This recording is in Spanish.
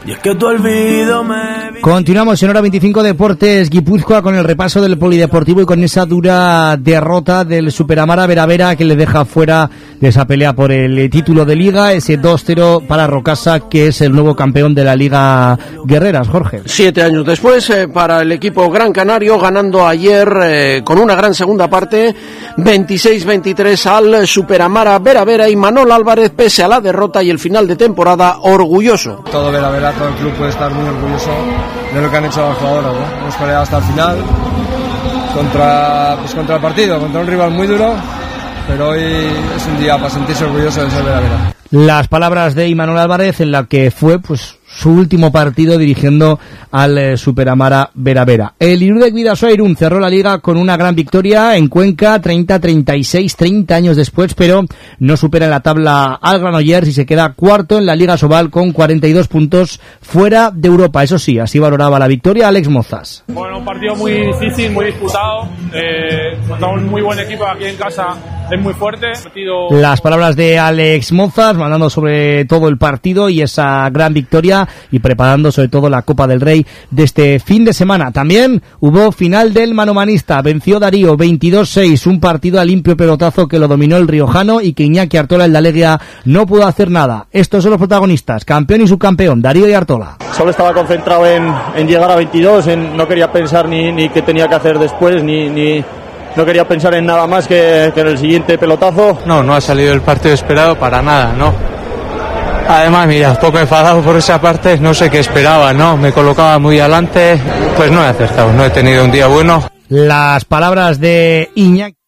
Y es que tu olvido me... Continuamos en Hora 25 Deportes Guipúzcoa con el repaso del polideportivo y con esa dura derrota del Superamara Vera que le deja fuera de esa pelea por el título de Liga, ese 2-0 para Rocasa, que es el nuevo campeón de la Liga Guerreras, Jorge. 7 años después, para el equipo Gran Canario, ganando ayer con una gran segunda parte, 26-23 al Superamara Vera y Manol Álvarez, pese a la derrota y el final de temporada, orgulloso. Todo Vera, todo el club puede estar muy orgulloso de lo que han hecho los jugadores, ¿no? Hemos peleado hasta el final contra el partido, contra un rival muy duro, pero hoy es un día para sentirse orgulloso de ser Vera. Las palabras de Imanol Álvarez en la que fue su último partido dirigiendo al Superamara Vera. El Irudek Bidasoa Irún cerró la liga con una gran victoria en Cuenca, 30-36, 30 años después, pero no supera en la tabla al Granollers y se queda cuarto en la Liga Sobal con 42 puntos fuera de Europa. Eso sí, así valoraba la victoria Alex Mozas. Bueno, un partido muy difícil, muy disputado, contra un muy buen equipo aquí en casa, es muy fuerte. Las palabras de Alex Mozas, mandando sobre todo el partido y esa gran victoria y preparando sobre todo la Copa del Rey de este fin de semana. También hubo final del manomanista, venció Darío 22-6, un partido a limpio pelotazo que lo dominó el riojano y que Iñaki Artola en la Alegría no pudo hacer nada. Estos son los protagonistas, campeón y subcampeón, Darío y Artola. Solo estaba concentrado en llegar a 22, no quería pensar ni qué tenía que hacer después, ni no quería pensar en nada más que en el siguiente pelotazo. No ha salido el partido esperado para nada, ¿no? Además, mira, un poco enfadado por esa parte, no sé qué esperaba, ¿no? Me colocaba muy adelante, pues no he acertado, no he tenido un día bueno. Las palabras de Iñaki.